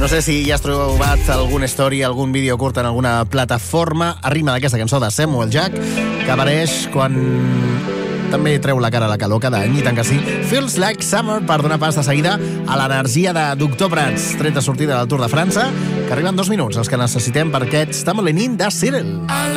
No sé si ja has trobat alguna història, algun vídeo curt en alguna plataforma a rima d'aquesta cançó de Samuel Jack, que apareix quan també treu la cara a la calor cada any, i tant que sí. Feels Like Summer, per donar pas de seguida a l'energia de Doctor Prats, tret de sortida del Tour de França, que arriben 2 minuts, els que necessitem per aquest Stumbling In de Cyril.